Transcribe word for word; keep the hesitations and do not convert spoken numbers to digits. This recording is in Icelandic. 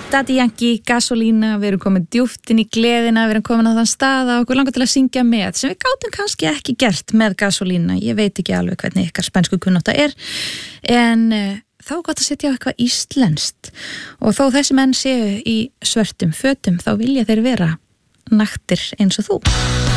Daddy Yankee, Gasolina, við erum komin djúpt inn í gleðina, við erum komin á þann stað að okkur langar til að syngja með, sem við gátum kannski ekki gert með Gasolina. Ég veit ekki alveg hvernig ykkar spænsku kunnátta er, en uh, þá er gott að setja á eitthvað íslenskt. Og þó þessi menn séu í svörtum fötum, þá vilja þeir vera naktir eins og þú.